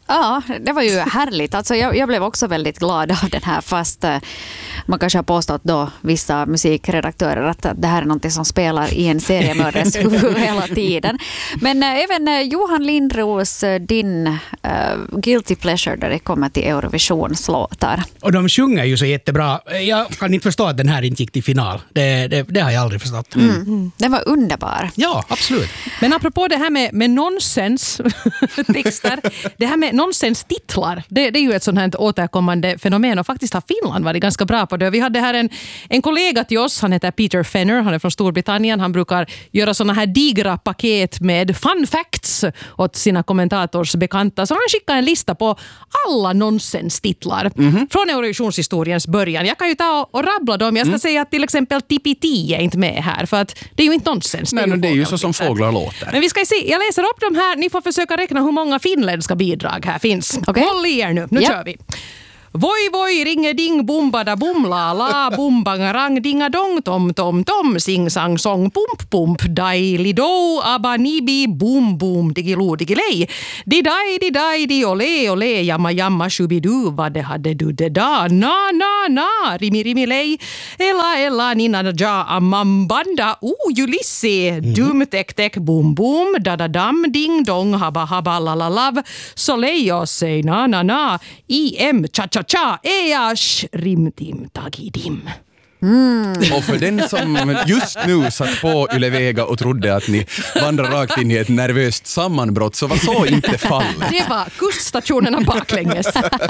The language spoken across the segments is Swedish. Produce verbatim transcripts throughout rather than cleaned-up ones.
Ja, det var ju härligt. Alltså jag, jag blev också väldigt glad av den här, fast eh, man kanske har påstått då vissa musikredaktörer att det här är något som spelar i en seriemördares huvud hela tiden. Men eh, även eh, Johan Lindros, eh, din eh, Guilty Pleasure där det kommer till Eurovisionslåtar. Och de sjunger ju så jättebra. Jag kan inte förstå att den här inte gick till final. Det, det, det har jag aldrig förstått. Mm. Mm. Den var underbar. Ja, absolut. Men apropå det här med, med nonsens texter, det här med nonsens-titlar, det, det är ju ett sånt här återkommande fenomen och faktiskt har Finland varit ganska bra på det. Vi hade här en, en kollega till oss, han heter Peter Fenner, han är från Storbritannien. Han brukar göra såna här digra paket med fun facts åt sina kommentatorsbekanta. Så han skickar en lista på alla nonsens-titlar mm-hmm. från Eurovisionshistoriens början. Jag kan ju ta och, och rabbla dem. Jag ska mm. säga att till exempel Tippi är inte med här, för att det är ju inte nonsens. Nej, det är ju, det är ju så som fåglar låter. Men vi ska se, jag läser upp dem här. Ni får försöka räkna hur många finländska bidrag här finns. Okay. Håll i er nu, nu yep. kör vi. Voi voi ringe ding bumbada bumla la bumbangarang dinga dong tom tom tom sing sang song pump pump dai lido abanibi boom boom digilo digilej di dai di dai di ole ole jamma jamma shubidu vad det hade du det da na na na rimi rimi lej ella ella nina ja amambanda o julisse mm. dum tek tek boom boom da da dam ding dong haba haba la la lav soleil say na na na im cha cha cha eash rimtim tagidim. Mm. Och för den som just nu satt på Yle Vega och trodde att ni vandrar rakt in i ett nervöst sammanbrott, så var så inte fallet. Det var kuststationerna baklänges.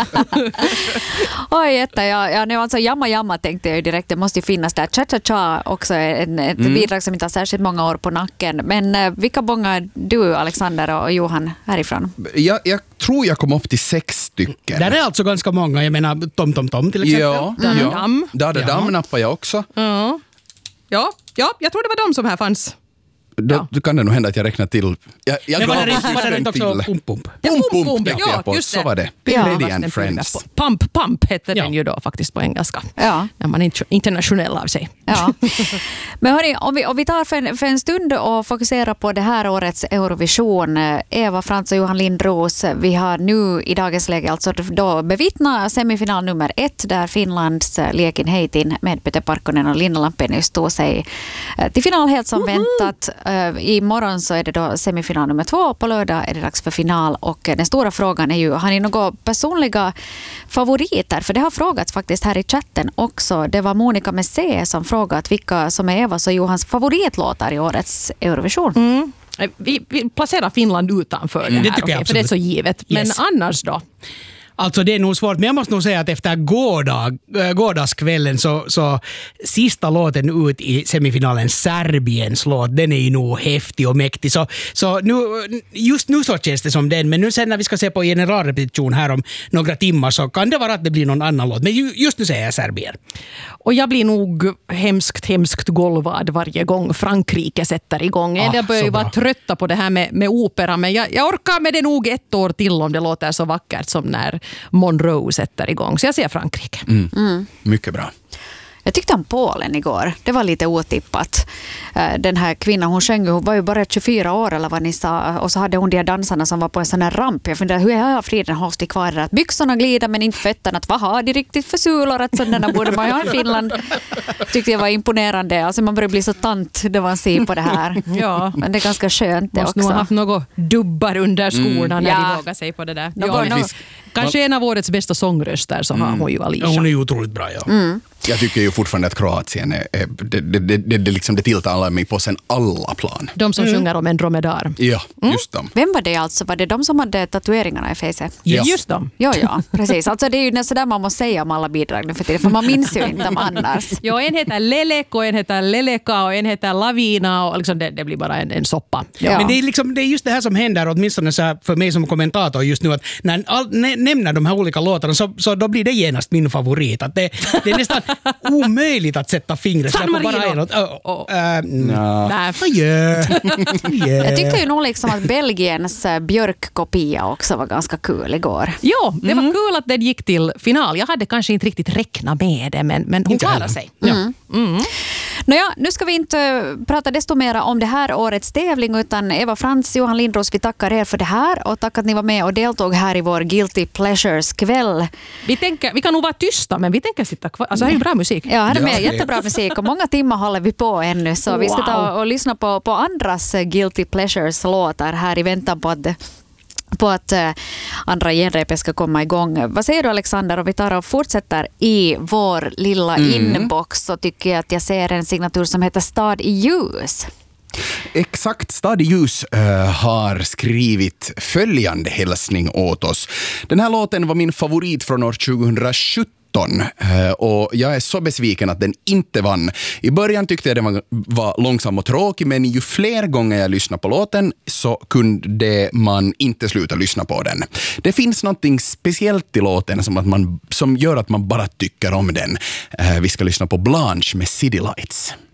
Oj, jätte, ja, ja, nej, alltså jamma jamma tänkte jag ju direkt, det måste ju finnas där. Cha-cha-cha också en, ett mm. bidrag som inte har särskilt många år på nacken. Men eh, vilka bångar du, Alexander och Johan, härifrån? Jag, jag tror jag kom upp till sex stycken. Där är alltså ganska många, jag menar Tom Tom Tom till exempel. Ja, mm. ja. Dam. Dada Dam nappar jag också. Ja. Ja, ja, jag tror det var de som här fanns. Då, Ja. då kan det nog hända att jag räknar till. Jag, jag Men var gav det just inte, var det en inte också till. pump pump? Ja, Pump, pump, pump, pump. tänkte Ja, jag på. just Så det. var det. Ja. Lady and Friends. Pump Pump hette Ja. den ju då faktiskt på engelska. Ja. När man är internationell av sig. Ja. Men hörni, om vi, om vi tar för en, för en stund och fokuserar på det här årets Eurovision. Eva Frans och Johan Lindros, vi har nu i dagens läge alltså då bevittna semifinal nummer ett där Finlands Liekin Heitin med Peter Parkkonen och Linna Lampenius tog sig till final helt som mm-hmm. väntat. Imorgon så är det då semifinal nummer två och på lördag är det dags för final, och den stora frågan är ju, har ni några personliga favoriter? För det har frågats faktiskt här i chatten också. Det var Monica med C som frågat vilka som är Evas och Johans favoritlåtar i årets Eurovision. Mm. Vi, vi placerar Finland utanför Mm. det Det här, tycker okay, jag för det är så absolut. givet. Men Yes. annars då? Alltså det är nog svårt, men jag måste nog säga att efter gårdag, äh, gårdagskvällen så, så sista låten ut i semifinalen, Serbiens låt, den är ju nog häftig och mäktig. Så, så nu, just nu så känns det som den, men nu sen när vi ska se på generalrepetition här om några timmar så kan det vara att det blir någon annan låt. Men ju, just nu säger jag Serbien. Och jag blir nog hemskt, hemskt golvad varje gång Frankrike sätter igång. Ah, jag börjar ju så vara bra. trötta på det här med, med opera, men jag, jag orkar med det nog ett år till om det låter så vackert som när Monroe sätter igång. Så jag ser Frankrike. Mm. Mm. Mycket bra. Jag tyckte om Polen igår. Det var lite otippat. Den här kvinnan, hon sjöng, hon var ju bara tjugofyra år eller vad ni sa. Och så hade hon de dansarna som var på en sån här ramp. Jag funderade, hur är friden hålls till kvar där? Att byxorna glider men inte fötterna. Att vad har de riktigt för sulor? Att sådana borde man ju ha i Finland. Tyckte jag var imponerande. Alltså man börjar bli så tant då man ser på det här. Ja. Men det är ganska skönt det Måste också. nog ha haft något dubbar under skorna Mm. när Ja. de vågar sig på det där. No, Ja, no. no. Kanske en av årets bästa sångröster så har hon ju Alicia. Ja, hon är ju otroligt bra, ja. Mm. Jag tycker ju fortfarande att Kroatien är, är det, det, det, det, det, liksom, det tilltalar mig på sen alla plan. De som sjunger om en dromedar. Ja, just dem. Vem var det alltså? Var det de som hade tatueringarna i fejset? Ja. Just dem. Ja, ja, precis. Alltså det är ju nästan där man måste säga om alla bidrag nu för tiden, för man minns ju inte om annars. Ja, en heter Lelek och en heter Leleka och en heter Lavina och liksom det, det blir bara en, en soppa. Ja. Men det är, liksom, det är just det här som händer, åtminstone så här för mig som kommentator just nu, att när all, nä, nämner de här olika låtarna så, så då blir det genast min favorit. Att det, det är nästan omöjligt att sätta fingret San på bara Marino. en låt. Oh, Oh. äh, Ja. Nej. yeah. Yeah. Jag tyckte ju nog liksom att Belgiens eh, Björk-kopia också var ganska kul igår. Ja, det var kul att den gick till final. Jag hade kanske inte riktigt räknat med det, men, men hon Inte klarade heller. sig. Ja. Mm. Nåja, nu ska vi inte prata desto mer om det här årets tävling, utan Eva Frans, Johan Lindros, vi tackar er för det här och tack att ni var med och deltog här i vår Guilty Pleasures-kväll. Vi, tänker, vi kan nog vara tysta, men vi tänker sitta kvar. Alltså, här är ju bra musik. Ja, här är med Ja. jättebra musik och många timmar håller vi på ännu, så vi ska ta och lyssna på, på andras Guilty Pleasures-låtar här i väntan på att på att uh, andra genrepet ska komma igång. Vad säger du, Alexander? Om vi tar och fortsätter i vår lilla mm. inbox, så tycker jag att jag ser en signatur som heter Stad i ljus. Exakt, Stad i ljus uh, har skrivit följande hälsning åt oss. Den här låten var min favorit från år tjugosjutton. Och jag är så besviken att den inte vann. I början tyckte jag den var, var långsam och tråkig, men ju fler gånger jag lyssnade på låten så kunde man inte sluta lyssna på den. Det finns något speciellt i låten som, att man, som gör att man bara tycker om den. Vi ska lyssna på Blanche med City Lights.